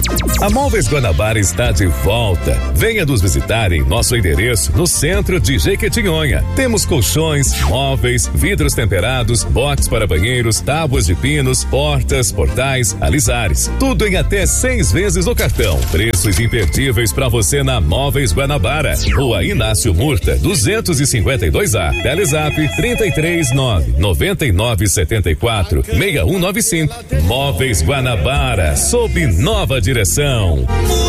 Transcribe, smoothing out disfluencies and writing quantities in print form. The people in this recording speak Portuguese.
A Móveis Guanabara está de volta. Venha nos visitar em nosso endereço no centro de Jequitinhonha. Temos colchões, móveis, vidros temperados, box para banheiros, tábuas de pinos, portas, portais, alisares. Tudo em até 6 vezes no cartão. Preços imperdíveis para você na Móveis Guanabara. Rua Inácio Murta, 252A. Telezap 339-9974-6195. Móveis Guanabara, sob nova direção.